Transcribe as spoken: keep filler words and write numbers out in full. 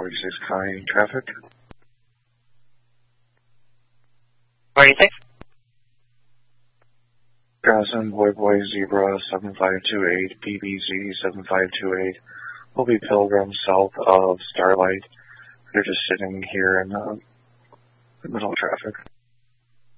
forty-six Connie traffic. forty-six? Johnson, Boy Boy Zebra seven five two eight, B B Z seven five two eight, will be Pilgrim south of Starlight. They're just sitting here in the middle of traffic.